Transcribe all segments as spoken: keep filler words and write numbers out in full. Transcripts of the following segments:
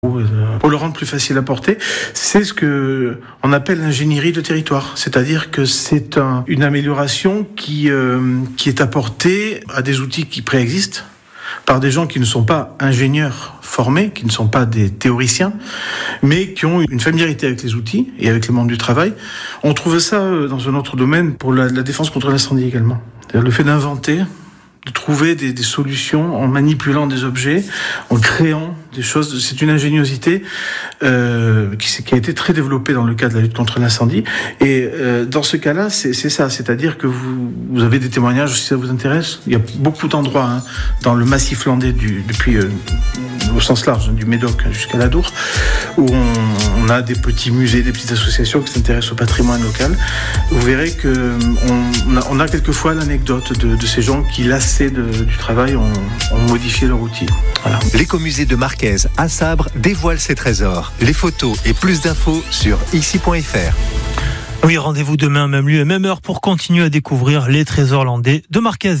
Pour le rendre plus facile à porter, c'est ce que on appelle l'ingénierie de territoire. C'est-à-dire que c'est un, une amélioration qui, euh, qui est apportée à des outils qui préexistent par des gens qui ne sont pas ingénieurs formés, qui ne sont pas des théoriciens, mais qui ont une familiarité avec les outils et avec le monde du travail. On trouve ça dans un autre domaine pour la, la défense contre l'incendie également. C'est-à-dire le fait d'inventer, de trouver des, des solutions en manipulant des objets, en créant des choses. C'est une ingéniosité euh, qui, qui a été très développée dans le cadre de la lutte contre l'incendie. Et euh, dans ce cas-là, c'est, c'est ça. C'est-à-dire que vous, vous avez des témoignages, si ça vous intéresse. Il y a beaucoup d'endroits hein, dans le massif landais, du, depuis euh, au sens large, du Médoc jusqu'à l'Adour, où on, on a des petits musées, des petites associations qui s'intéressent au patrimoine local. Vous verrez que on, on, a, on a quelquefois l'anecdote de, de ces gens qui lassent De, du travail ont, ont modifié leur outil. Voilà. L'écomusée de Marquez à Sabre dévoile ses trésors. Les photos et plus d'infos sur ici point f r. Oui, rendez-vous demain, même lieu et même heure pour continuer à découvrir les trésors landais de Marquez.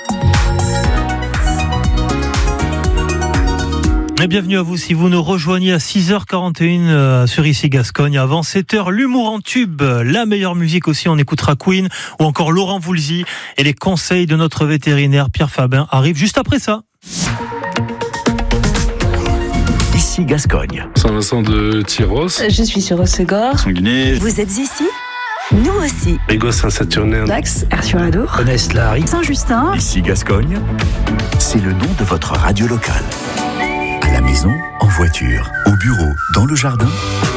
Et bienvenue à vous si vous nous rejoignez à six heures quarante et une euh, sur Ici Gascogne. Avant sept heures, l'humour en tube, la meilleure musique aussi, on écoutera Queen ou encore Laurent Voulzy. Et les conseils de notre vétérinaire Pierre Fabin arrivent juste après ça. Ici Gascogne. Saint-Vincent de Tyros. Je suis sur Hossegor. Sanguinet. Vous êtes ici ? Nous aussi. Rigaud Saint-Saturnin. Dax, Air-sur-Adour. Honest-Lary. Saint-Justin. Ici Gascogne. C'est le nom de votre radio locale. À la maison, en voiture, au bureau, dans le jardin.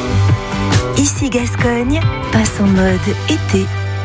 Ici Gascogne passe en mode été.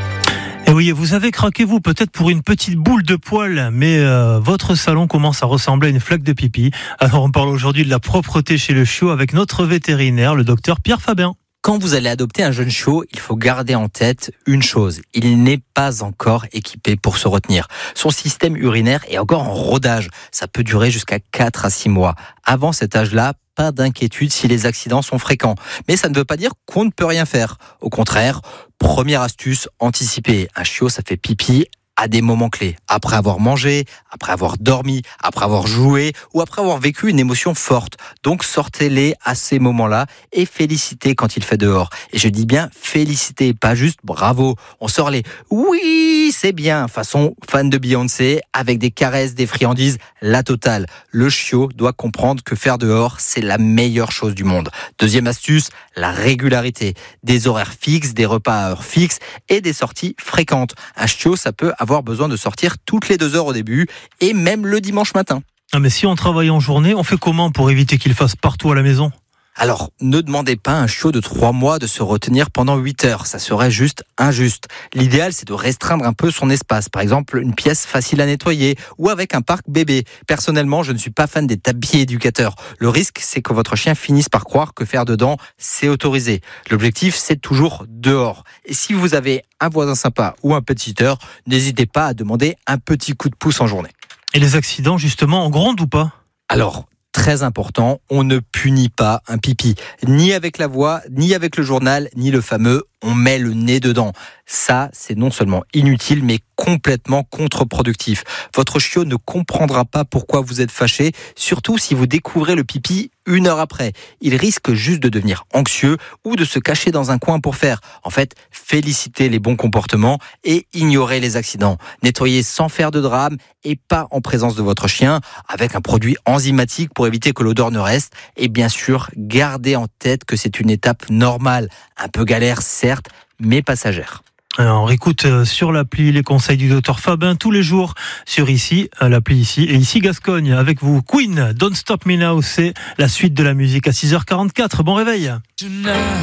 Et oui, vous avez craqué vous peut-être pour une petite boule de poil, mais euh, votre salon commence à ressembler à une flaque de pipi. Alors on parle aujourd'hui de la propreté chez le chiot avec notre vétérinaire, le docteur Pierre Fabin. Quand vous allez adopter un jeune chiot, il faut garder en tête une chose. Il n'est pas encore équipé pour se retenir. Son système urinaire est encore en rodage. Ça peut durer jusqu'à quatre à six mois. Avant cet âge-là, pas d'inquiétude si les accidents sont fréquents. Mais ça ne veut pas dire qu'on ne peut rien faire. Au contraire, première astuce, anticiper. Un chiot, ça fait pipi à des moments clés. Après avoir mangé, après avoir dormi, après avoir joué ou après avoir vécu une émotion forte. Donc sortez-les à ces moments-là et félicitez quand il fait dehors. Et je dis bien félicitez, pas juste bravo. On sort les oui, c'est bien, façon fan de Beyoncé, avec des caresses, des friandises, la totale. Le chiot doit comprendre que faire dehors, c'est la meilleure chose du monde. Deuxième astuce, la régularité. Des horaires fixes, des repas à heure fixe et des sorties fréquentes. Un chiot, ça peut avoir besoin de sortir toutes les deux heures au début et même le dimanche matin. Ah mais si on travaille en journée, on fait comment pour éviter qu'il fasse partout à la maison ? Alors, ne demandez pas à un chiot de trois mois de se retenir pendant huit heures, ça serait juste injuste. L'idéal, c'est de restreindre un peu son espace, par exemple une pièce facile à nettoyer ou avec un parc bébé. Personnellement, je ne suis pas fan des tapis éducateurs. Le risque, c'est que votre chien finisse par croire que faire dedans, c'est autorisé. L'objectif, c'est toujours dehors. Et si vous avez un voisin sympa ou un petiteur, n'hésitez pas à demander un petit coup de pouce en journée. Et les accidents, justement, en grande ou pas ? Alors, très important, on ne punit pas un pipi, ni avec la voix, ni avec le journal, ni le fameux « on met le nez dedans ». Ça, c'est non seulement inutile, mais complètement contre-productif. Votre chiot ne comprendra pas pourquoi vous êtes fâché, surtout si vous découvrez le pipi une heure après. Il risque juste de devenir anxieux ou de se cacher dans un coin pour faire. En fait, félicitez les bons comportements et ignorez les accidents. Nettoyez sans faire de drame et pas en présence de votre chien, avec un produit enzymatique pour éviter que l'odeur ne reste. Et bien sûr, gardez en tête que c'est une étape normale, un peu galère certes, mais passagère. Alors, on écoute sur l'appli les conseils du docteur Fabin tous les jours sur ici, l'appli ici et ici Gascogne avec vous. Queen, Don't Stop Me Now, c'est la suite de la musique à six heures quarante-quatre. Bon réveil. Tonight.